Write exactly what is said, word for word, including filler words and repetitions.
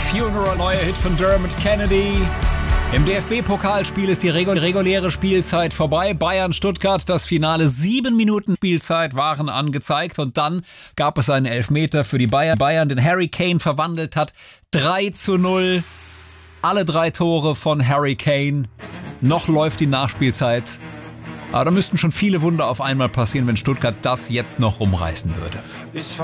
Funeral, neuer Hit von Dermot Kennedy. Im D F B-Pokalspiel ist die reguläre Spielzeit vorbei. Bayern-Stuttgart, das Finale. Sieben Minuten Spielzeit waren angezeigt. Und dann gab es einen Elfmeter für die Bayern. Bayern, den Harry Kane verwandelt hat. drei zu null. Alle drei Tore von Harry Kane. Noch läuft die Nachspielzeit. Aber da müssten schon viele Wunder auf einmal passieren, wenn Stuttgart das jetzt noch rumreißen würde.